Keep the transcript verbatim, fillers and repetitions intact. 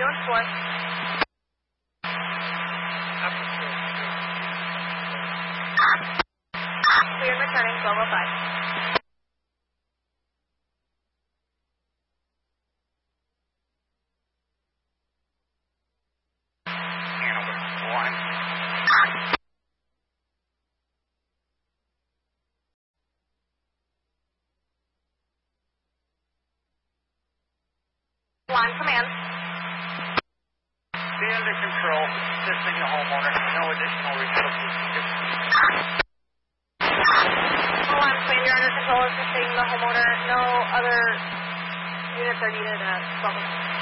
on four. Clear and returning, twelve oh five. One, command. Be under control, assisting the homeowner. No additional resources. Hold on, command, you're under control, assisting the homeowner. No other units are needed at twelve.